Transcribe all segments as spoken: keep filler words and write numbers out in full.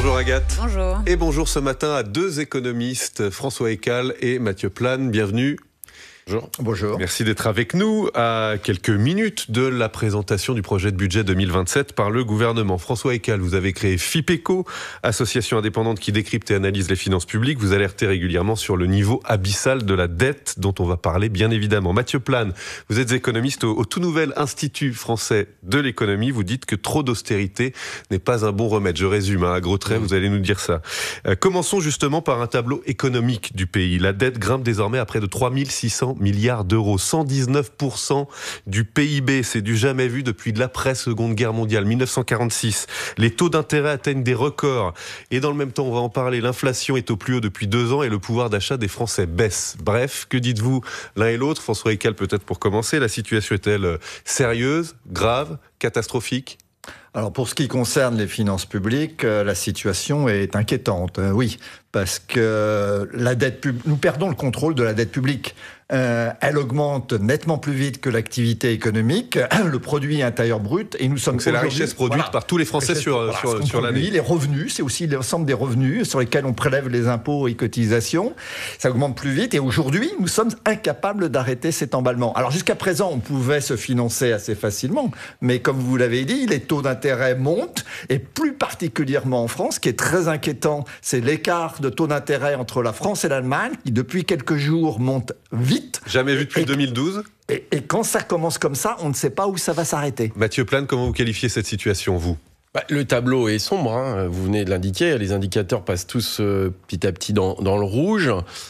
Bonjour Agathe. Bonjour. Et bonjour ce matin à deux économistes, François Ekal et Mathieu Plane. Bienvenue. Bonjour. Bonjour. Merci d'être avec nous à quelques minutes de la présentation du projet de budget deux mille vingt-sept par le gouvernement. François Ekal, vous avez créé FIPECO, association indépendante qui décrypte et analyse les finances publiques. Vous alertez régulièrement sur le niveau abyssal de la dette dont on va parler bien évidemment. Mathieu Plane, vous êtes économiste au, au tout nouvel Institut français de l'économie. Vous dites que trop d'austérité n'est pas un bon remède. Je résume, hein, à gros traits, mmh. vous allez nous dire ça. Euh, commençons justement par un tableau économique du pays. La dette grimpe désormais à près de trois mille six cents milliards d'euros, cent dix-neuf pour cent du P I B, c'est du jamais vu depuis de l'après-seconde guerre mondiale, mille neuf cent quarante-six. Les taux d'intérêt atteignent des records et dans le même temps, on va en parler, l'inflation est au plus haut depuis deux ans et le pouvoir d'achat des Français baisse. Bref, que dites-vous l'un et l'autre? François Ekal, peut-être pour commencer, la situation est-elle sérieuse, grave, catastrophique? Alors pour ce qui concerne les finances publiques, euh, la situation est inquiétante, euh, oui, parce que la dette pub... nous perdons le contrôle de la dette publique. Euh, elle augmente nettement plus vite que l'activité économique, le produit intérieur brut, et nous sommes. Donc c'est la richesse produite voilà, par tous les Français sur, voilà, sur, sur l'année. Les revenus, c'est aussi l'ensemble des revenus sur lesquels on prélève les impôts et cotisations. Ça augmente plus vite, et aujourd'hui, nous sommes incapables d'arrêter cet emballement. Alors jusqu'à présent, on pouvait se financer assez facilement, mais comme vous l'avez dit, les taux d'intérêt montent, et plus particulièrement en France, ce qui est très inquiétant, c'est l'écart de taux d'intérêt entre la France et l'Allemagne, qui depuis quelques jours monte vite. Jamais vu depuis et, deux mille douze. Et, et quand ça commence comme ça, on ne sait pas où ça va s'arrêter. Mathieu Plane, comment vous qualifiez cette situation, vous ? Bah, le tableau est sombre, hein. Vous venez de l'indiquer, les indicateurs passent tous euh, petit à petit dans, dans le rouge.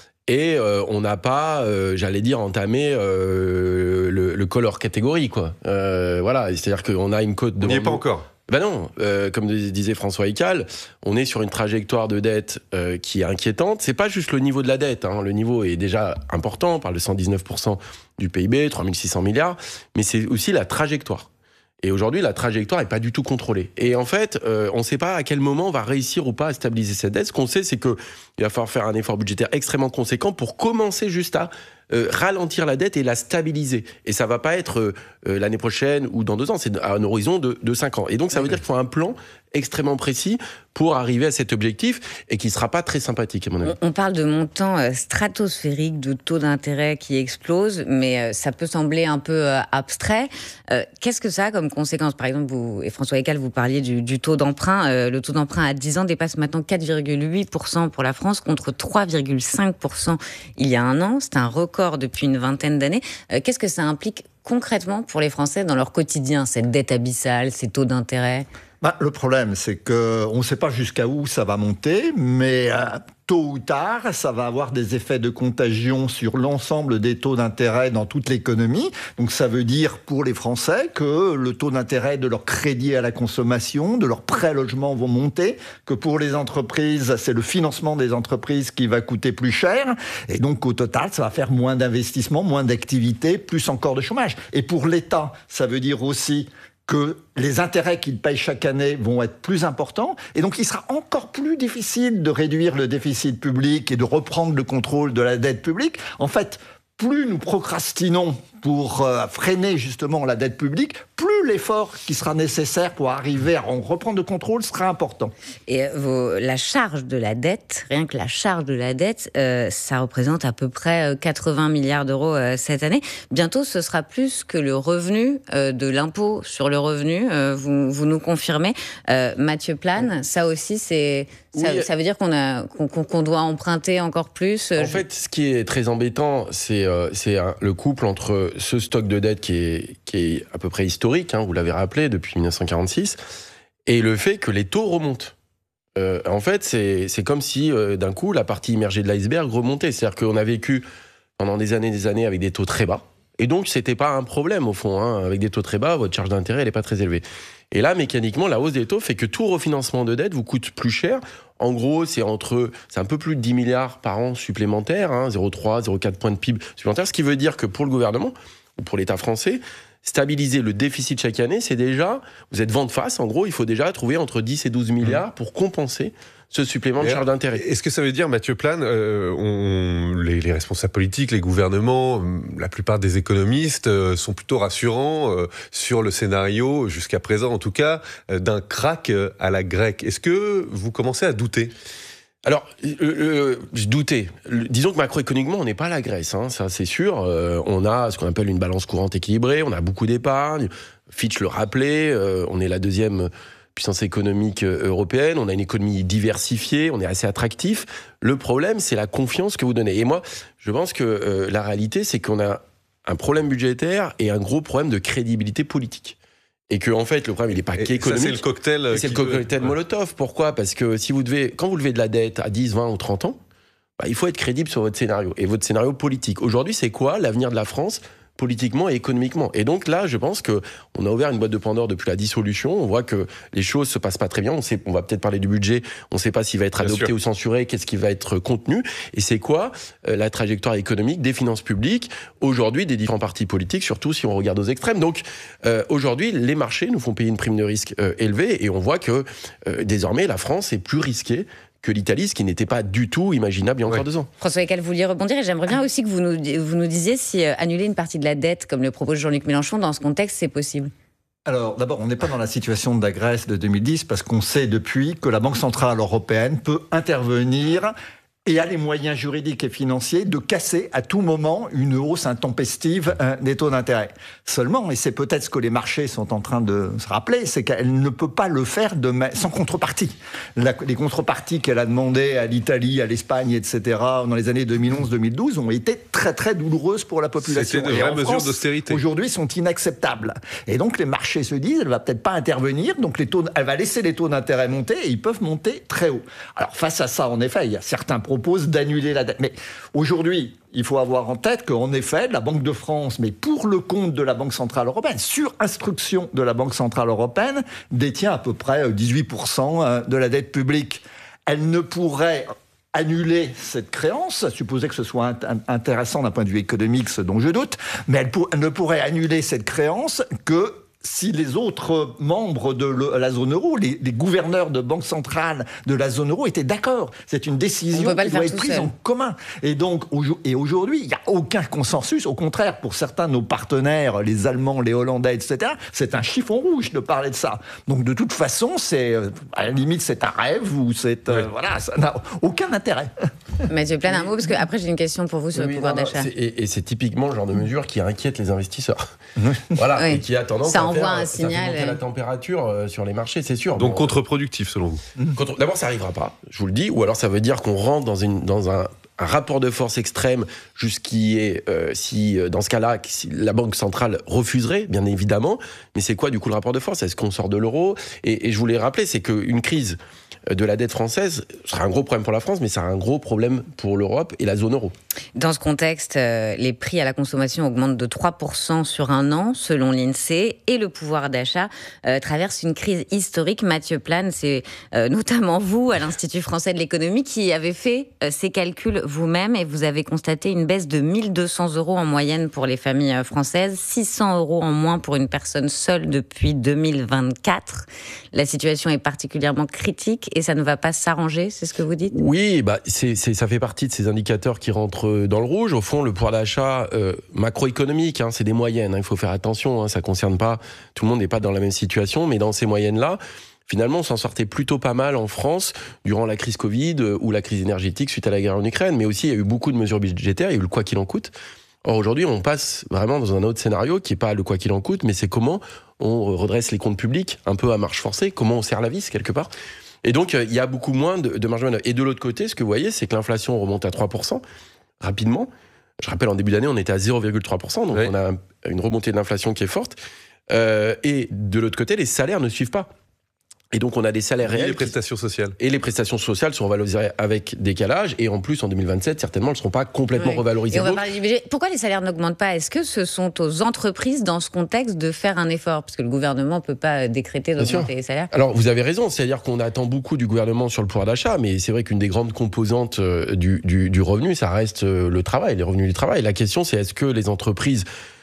Et euh, on n'a pas, euh, j'allais dire, entamé euh, le, le color catégorie, quoi. Euh, voilà, c'est-à-dire qu'on a une cote de... On n'y est pas encore. Ben non, euh, comme disait François Ekal, on est sur une trajectoire de dette euh, qui est inquiétante. C'est pas juste le niveau de la dette, hein. Le niveau est déjà important, on parle de cent dix-neuf pour cent du P I B, trois mille six cents milliards, mais c'est aussi la trajectoire. Et aujourd'hui, la trajectoire n'est pas du tout contrôlée. Et en fait, euh, on ne sait pas à quel moment on va réussir ou pas à stabiliser cette dette. Ce qu'on sait, c'est qu'il va falloir faire un effort budgétaire extrêmement conséquent pour commencer juste à euh, ralentir la dette et la stabiliser. Et ça ne va pas être euh, l'année prochaine ou dans deux ans, c'est à un horizon de, de cinq ans. Et donc, ça veut oui, dire qu'il faut un plan extrêmement précis pour arriver à cet objectif et qui ne sera pas très sympathique, à mon avis. On parle de montants stratosphériques, de taux d'intérêt qui explosent, mais ça peut sembler un peu abstrait. Qu'est-ce que ça a comme conséquence? Par exemple, vous, et François Ekal, vous parliez du, du taux d'emprunt. Le taux d'emprunt à dix ans dépasse maintenant quatre virgule huit pour cent pour la France contre trois virgule cinq pour cent il y a un an. C'est un record depuis une vingtaine d'années. Qu'est-ce que ça implique concrètement pour les Français dans leur quotidien, cette dette abyssale, ces taux d'intérêt? Bah, le problème, c'est qu'on ne sait pas jusqu'à où ça va monter, mais euh, tôt ou tard, ça va avoir des effets de contagion sur l'ensemble des taux d'intérêt dans toute l'économie. Donc ça veut dire pour les Français que le taux d'intérêt de leur crédit à la consommation, de leur prêt logement vont monter, que pour les entreprises, c'est le financement des entreprises qui va coûter plus cher. Et donc au total, ça va faire moins d'investissements, moins d'activité, plus encore de chômage. Et pour l'État, ça veut dire aussi que les intérêts qu'il paye chaque année vont être plus importants. Et donc, il sera encore plus difficile de réduire le déficit public et de reprendre le contrôle de la dette publique. En fait, plus nous procrastinons pour euh, freiner justement la dette publique, plus l'effort qui sera nécessaire pour arriver à reprendre le contrôle sera important. Et vos, la charge de la dette, rien que la charge de la dette, euh, ça représente à peu près quatre-vingts milliards d'euros euh, cette année. Bientôt, ce sera plus que le revenu euh, de l'impôt sur le revenu. Euh, vous, vous nous confirmez. Euh, Mathieu Plane, ça aussi, c'est... Ça, oui. ça veut dire qu'on, a, qu'on, qu'on doit emprunter encore plus. En je... fait, ce qui est très embêtant, c'est, euh, c'est un, le couple entre ce stock de dette qui est, qui est à peu près historique, hein, vous l'avez rappelé, depuis dix-neuf cent quarante-six, et le fait que les taux remontent. Euh, en fait, c'est, c'est comme si, euh, d'un coup, la partie immergée de l'iceberg remontait. C'est-à-dire qu'on a vécu pendant des années et des années avec des taux très bas, et donc c'était pas un problème, au fond. Hein. Avec des taux très bas, votre charge d'intérêt, elle n'est pas très élevée. Et là, mécaniquement, la hausse des taux fait que tout refinancement de dette vous coûte plus cher. En gros, c'est entre, c'est un peu plus de dix milliards par an supplémentaires, hein, zéro virgule trois, zéro virgule quatre points de P I B supplémentaires, ce qui veut dire que pour le gouvernement, ou pour l'État français, stabiliser le déficit chaque année, c'est déjà, vous êtes vent de face, en gros, il faut déjà trouver entre dix et douze milliards pour compenser ce supplément de charge d'intérêt. Est-ce que ça veut dire, Mathieu Plane, euh, on, les, les responsables politiques, les gouvernements, la plupart des économistes euh, sont plutôt rassurants euh, sur le scénario, jusqu'à présent en tout cas, euh, d'un krach euh, à la grecque. Est-ce que vous commencez à douter ? Alors, euh, euh, je doutais. Disons que macroéconomiquement, on n'est pas la Grèce, hein, ça c'est sûr. Euh, on a ce qu'on appelle une balance courante équilibrée, on a beaucoup d'épargne. Fitch le rappelait, euh, on est la deuxième puissance économique européenne, on a une économie diversifiée, on est assez attractif. Le problème, c'est la confiance que vous donnez. Et moi, je pense que euh, la réalité, c'est qu'on a un problème budgétaire et un gros problème de crédibilité politique. Et que, en fait, le problème, il n'est pas qu'économique. C'est le cocktail. C'est le cocktail Molotov. Pourquoi ? Parce que si vous devez, quand vous levez de la dette à dix, vingt ou trente ans, bah, il faut être crédible sur votre scénario. Et votre scénario politique. Aujourd'hui, c'est quoi l'avenir de la France ? Politiquement et économiquement. Et donc là, je pense que on a ouvert une boîte de Pandore depuis la dissolution. On voit que les choses se passent pas très bien. On sait, on va peut-être parler du budget. On ne sait pas s'il va être Bien adopté sûr. ou censuré. Qu'est-ce qui va être contenu ? Et c'est quoi euh, la trajectoire économique des finances publiques aujourd'hui des différents partis politiques, surtout si on regarde aux extrêmes. Donc euh, aujourd'hui, les marchés nous font payer une prime de risque euh, élevée et on voit que euh, désormais la France est plus risquée que l'Italie, ce qui n'était pas du tout imaginable il y a encore Ouais. deux ans. François Heckel, vous vouliez rebondir et j'aimerais bien aussi que vous nous, vous nous disiez si euh, annuler une partie de la dette, comme le propose Jean-Luc Mélenchon, dans ce contexte, c'est possible. Alors d'abord, on n'est pas dans la situation de la Grèce de deux mille dix parce qu'on sait depuis que la Banque Centrale Européenne peut intervenir et a les moyens juridiques et financiers de casser à tout moment une hausse intempestive euh, des taux d'intérêt. Seulement, et c'est peut-être ce que les marchés sont en train de se rappeler, c'est qu'elle ne peut pas le faire de ma... sans contrepartie. La... Les contreparties qu'elle a demandées à l'Italie, à l'Espagne, et cetera, dans les années deux mille onze deux mille douze, ont été très très douloureuses pour la population. C'était de Et vraies en mesures France, d'austérité. aujourd'hui, sont inacceptables. Et donc, les marchés se disent, elle va peut-être pas intervenir, donc les taux... elle va laisser les taux d'intérêt monter, et ils peuvent monter très haut. Alors, face à ça, en effet, il y a certains propose d'annuler la dette. Mais aujourd'hui, il faut avoir en tête qu'en effet, la Banque de France, mais pour le compte de la Banque Centrale Européenne, sur instruction de la Banque Centrale Européenne, détient à peu près dix-huit pour cent de la dette publique. Elle ne pourrait annuler cette créance, supposer que ce soit intéressant d'un point de vue économique, ce dont je doute, mais elle, pour, elle ne pourrait annuler cette créance que si les autres membres de la zone euro, les, les gouverneurs de banque centrale de la zone euro étaient d'accord. C'est une décision qui doit être prise en commun. Et donc, et aujourd'hui, il n'y a aucun consensus. Au contraire, pour certains de nos partenaires, les Allemands, les Hollandais, et cetera, c'est un chiffon rouge de parler de ça. Donc, de toute façon, c'est, à la limite, c'est un rêve ou c'est, oui. euh, voilà, ça n'a aucun intérêt. Mathieu Plane, un mot, parce que après j'ai une question pour vous sur oui, le pouvoir non, d'achat. Et, et c'est typiquement le genre de mesure qui inquiète les investisseurs. Voilà, oui. Et qui a tendance ça à envoie faire, un ça signal. fait monter la température euh, sur les marchés, c'est sûr. Donc bon, contre-productif selon vous. contre, D'abord, ça n'arrivera pas, je vous le dis, ou alors ça veut dire qu'on rentre dans, une, dans un, un rapport de force extrême jusqu'y est, euh, si euh, dans ce cas-là, si la Banque centrale refuserait, bien évidemment. Mais c'est quoi du coup le rapport de force ? Est-ce qu'on sort de l'euro ? et, et je voulais rappeler, c'est qu'une crise de la dette française sera un gros problème pour la France, mais ça sera un gros problème pour l'Europe et la zone euro. Dans ce contexte, euh, les prix à la consommation augmentent de trois pour cent sur un an, selon l'INSEE, et le pouvoir d'achat euh, traverse une crise historique. Mathieu Plane, c'est euh, notamment vous, à l'Institut français de l'économie, qui avez fait euh, ces calculs vous-même, et vous avez constaté une baisse de mille deux cents euros en moyenne pour les familles françaises, six cents euros en moins pour une personne seule depuis deux mille vingt-quatre. La situation est particulièrement critique, et ça ne va pas s'arranger, c'est ce que vous dites ? Oui, bah c'est, c'est, ça fait partie de ces indicateurs qui rentrent dans le rouge. Au fond, le pouvoir d'achat euh, macroéconomique, hein, c'est des moyennes, hein, il faut faire attention, hein, ça ne concerne pas, tout le monde n'est pas dans la même situation, mais dans ces moyennes-là, finalement, on s'en sortait plutôt pas mal en France durant la crise Covid euh, ou la crise énergétique suite à la guerre en Ukraine, mais aussi il y a eu beaucoup de mesures budgétaires, il y a eu le quoi qu'il en coûte. Or, aujourd'hui, on passe vraiment dans un autre scénario qui n'est pas le quoi qu'il en coûte, mais c'est comment on redresse les comptes publics, un peu à marche forcée, comment on serre la vis, quelque part. Et donc, il y a beaucoup moins de, de marge de manœuvre. Et de l'autre côté, ce que vous voyez, c'est que l'inflation remonte à trois pour cent rapidement. Je rappelle, en début d'année, on était à zéro virgule trois pour cent, donc oui. On a une remontée de l'inflation qui est forte. Euh, et de l'autre côté, les salaires ne suivent pas. Et donc, on a des salaires réels. Et les prestations sociales. Et les prestations sociales sont valorisées avec décalage. Et en plus, en deux mille vingt-sept, certainement, elles ne seront pas complètement oui. revalorisées. Et on va parler du budget. Pourquoi les salaires n'augmentent pas ? Est-ce que ce sont aux entreprises, dans ce contexte, de faire un effort ? Parce que le gouvernement ne peut pas décréter d'augmenter les salaires. Alors, vous avez raison. C'est-à-dire qu'on attend beaucoup du gouvernement sur le pouvoir d'achat. Mais c'est vrai qu'une des grandes composantes du, du, du revenu, ça reste le travail, les revenus du travail. La question, c'est est-ce que les entreprises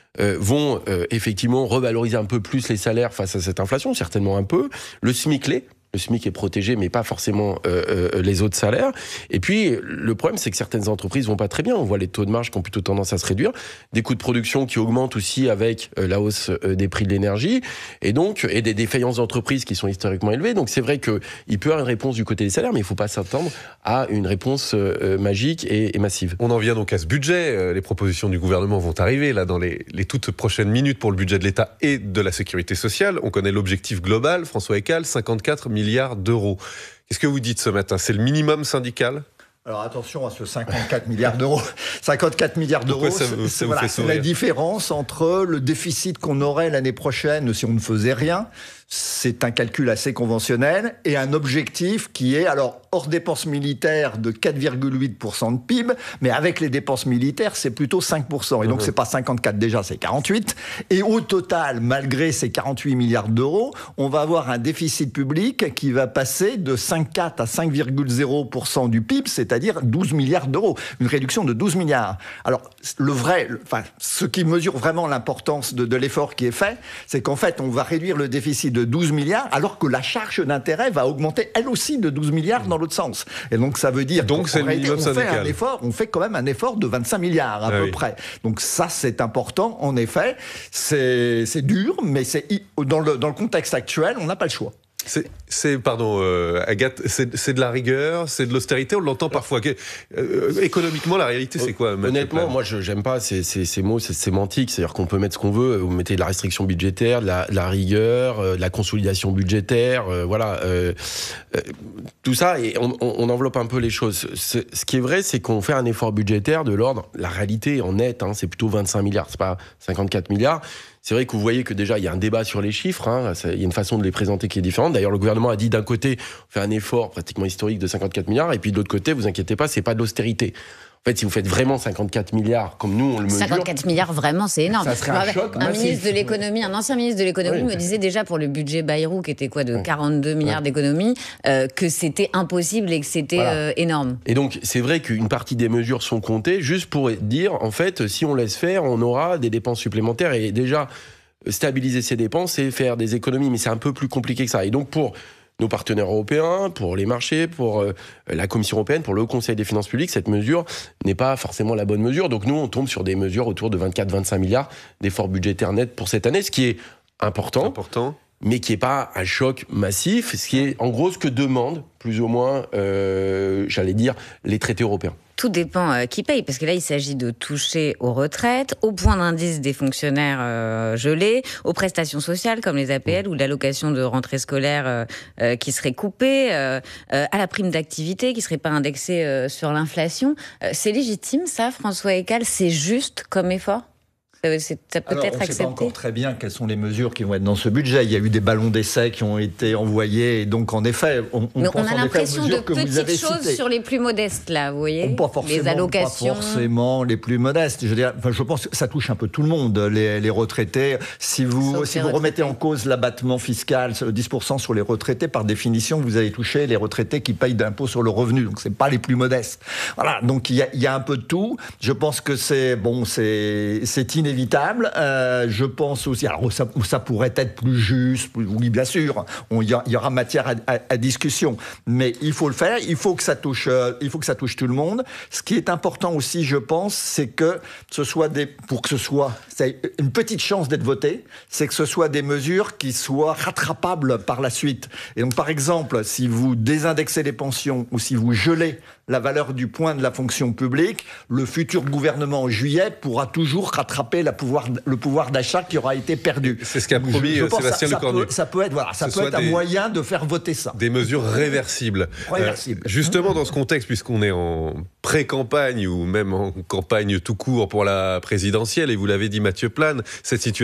euh, vont euh, effectivement revaloriser un peu plus les salaires face à cette inflation, certainement un peu. Le SMIC l'est. Le SMIC est protégé, mais pas forcément euh, euh, les autres salaires. Et puis, le problème, c'est que certaines entreprises vont pas très bien. On voit les taux de marge qui ont plutôt tendance à se réduire, des coûts de production qui augmentent aussi avec euh, la hausse euh, des prix de l'énergie, et donc et des défaillances d'entreprises qui sont historiquement élevées. Donc, c'est vrai que il peut y avoir une réponse du côté des salaires, mais il faut pas s'attendre à une réponse euh, magique et, et massive. On en vient donc à ce budget. Les propositions du gouvernement vont arriver là dans les, les toutes prochaines minutes pour le budget de l'État et de la sécurité sociale. On connaît l'objectif global, François Heckel, cinquante-quatre milliards d'euros. Qu'est-ce que vous dites ce matin ? C'est le minimum syndical ? Alors attention à ce cinquante-quatre milliards d'euros. cinquante-quatre milliards d'euros, ça vous, ça c'est, vous voilà, fait c'est sourire. la différence entre le déficit qu'on aurait l'année prochaine si on ne faisait rien. C'est un calcul assez conventionnel et un objectif qui est alors hors dépenses militaires de quatre virgule huit pour cent de P I B, mais avec les dépenses militaires, c'est plutôt cinq pour cent. Et donc, mmh. c'est pas cinquante-quatre déjà, c'est quarante-huit. Et au total, malgré ces quarante-huit milliards d'euros, on va avoir un déficit public qui va passer de cinq virgule quatre à cinq virgule zéro pour cent du P I B, c'est-à-dire douze milliards d'euros. Une réduction de douze milliards. Alors, le vrai, le, enfin, ce qui mesure vraiment l'importance de, de l'effort qui est fait, c'est qu'en fait, on va réduire le déficit de douze milliards, alors que la charge d'intérêt va augmenter, elle aussi, de douze milliards dans l'autre sens. Et donc, ça veut dire donc c'est le minimum on syndical. Fait un effort, on fait quand même un effort de vingt-cinq milliards, à ah peu oui. près. Donc ça, c'est important, en effet. C'est, c'est dur, mais c'est, dans, le, dans le contexte actuel, on n'a pas le choix. C'est, c'est, pardon, euh, Agathe, c'est, c'est de la rigueur, c'est de l'austérité, on l'entend parfois. Euh, économiquement, la réalité, c'est quoi ? Honnêtement, moi, je j'aime pas ces, ces, ces mots, c'est sémantique, c'est-à-dire qu'on peut mettre ce qu'on veut, vous mettez de la restriction budgétaire, de la, de la rigueur, euh, de la consolidation budgétaire, euh, voilà, euh, euh, tout ça, et on, on, on enveloppe un peu les choses. Ce, ce qui est vrai, c'est qu'on fait un effort budgétaire de l'ordre, la réalité en net, hein, c'est plutôt vingt-cinq milliards, c'est pas cinquante-quatre milliards. C'est vrai que vous voyez que déjà, il y a un débat sur les chiffres, hein, ça, il y a une façon de les présenter qui est différente. D'ailleurs, le gouvernement a dit d'un côté, on fait un effort pratiquement historique de cinquante-quatre milliards, et puis de l'autre côté, vous inquiétez pas, c'est pas de l'austérité. En fait, si vous faites vraiment cinquante-quatre milliards, comme nous, on le mesure... cinquante-quatre milliards, vraiment, c'est énorme. Ça serait un choc Un massif. ministre de l'économie, un ancien ministre de l'économie oui. me disait déjà pour le budget Bayrou, qui était quoi, de quarante-deux milliards ouais. d'économies, euh, que c'était impossible et que c'était voilà. euh, énorme. Et donc, c'est vrai qu'une partie des mesures sont comptées, juste pour dire, en fait, si on laisse faire, on aura des dépenses supplémentaires, et déjà... stabiliser ces dépenses et faire des économies, mais c'est un peu plus compliqué que ça. Et donc pour nos partenaires européens, pour les marchés, pour euh, la Commission européenne, pour le Conseil des finances publiques, cette mesure n'est pas forcément la bonne mesure. Donc nous, on tombe sur des mesures autour de vingt-quatre à vingt-cinq milliards d'efforts budgétaires nets pour cette année, ce qui est important, important. mais qui n'est pas un choc massif, ce qui est en gros ce que demandent plus ou moins, euh, j'allais dire, les traités européens. Tout dépend euh, qui paye, parce que là, il s'agit de toucher aux retraites, au point d'indice des fonctionnaires euh, gelés, aux prestations sociales comme les A P L mmh. ou l'allocation de rentrée scolaire euh, euh, qui serait coupée, euh, euh, à la prime d'activité qui serait pas indexée euh, sur l'inflation. Euh, c'est légitime, ça, François Heckel ? C'est juste comme effort ? C'est, ça peut Alors, être on accepté. ne sait pas encore très bien quelles sont les mesures qui vont être dans ce budget. Il y a eu des ballons d'essai qui ont été envoyés. Et donc, en effet, on, on Mais pense on a en l'impression effet aux de mesures que vous avez petites choses citées. sur les plus modestes, là, vous voyez, pas forcément, les allocations. Pas forcément les plus modestes. Je veux dire, enfin, je pense que ça touche un peu tout le monde, les, les retraités. Si vous, si vous remettez en cause l'abattement fiscal, dix pour cent sur les retraités, par définition, vous allez toucher les retraités qui payent d'impôts sur le revenu. Donc, c'est pas les plus modestes. Voilà. Donc, il y a, il y a un peu de tout. Je pense que c'est, bon, c'est, c'est inévitable. Euh, je pense aussi, alors ça, ça pourrait être plus juste, plus, oui bien sûr, il y, y aura matière à, à, à discussion, mais il faut le faire, il faut que ça touche, euh, il faut que ça touche tout le monde. Ce qui est important aussi, je pense, c'est que ce soit des, pour que ce soit, c'est une petite chance d'être voté, c'est que ce soit des mesures qui soient rattrapables par la suite. Et donc par exemple, si vous désindexez les pensions ou si vous gelez la valeur du point de la fonction publique, le futur gouvernement en juillet pourra toujours rattraper la pouvoir, le pouvoir d'achat qui aura été perdu. C'est ce qu'a promis je, je Sébastien Lecornu. Ça peut être, voilà, ça peut être un des, moyen de faire voter ça. Des mesures réversibles. Réversibles. Euh, justement, dans ce contexte, puisqu'on est en pré-campagne ou même en campagne tout court pour la présidentielle, et vous l'avez dit, Mathieu Plane, cette situation